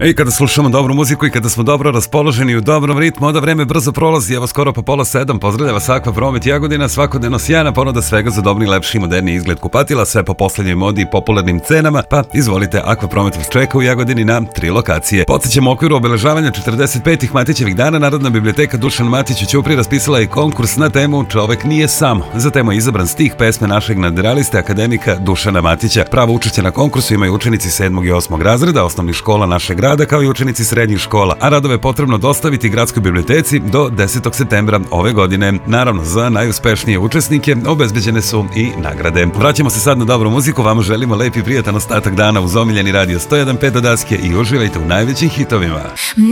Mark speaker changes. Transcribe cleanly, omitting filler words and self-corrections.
Speaker 1: I kada slušamo dobru muziku i kada smo dobro raspoloženi u dobrom ritmu, onda vreme brzo prolazi, evo skoro po 6:30, pozdravlja vas Aqua Promet Jagodina, svakodnevno sjajna ponuda svega za dobri, lepši i moderni izgled kupatila, sve po poslednjoj modi i popularnim cenama, pa izvolite, Aqua Promet vas čeka u Jagodini na 3 lokacije. Podsjećamo, u okviru obeležavanja 45. Matićevih dana, Narodna biblioteka Dušan Matić u Ćupriji raspisala je konkurs na temu Čovek nije sam. Za temu je izabran stih pesme našeg nadrealiste akademika Dušana Matića. Pravo učešće na konkursu imaju učenici 7. i 8. razreda osnovnih škola našeg grada, kao i učenici srednjih škola, a radove je potrebno dostaviti Gradskoj biblioteci do 10. septembra ove godine. Naravno, za najuspešnije učesnike obezbeđene su i nagrade. Vraćamo se sad na dobru muziku, vama želimo lep i prijatan ostatak dana uz omiljeni radio 101.5 daske i uživajte u najvećim hitovima.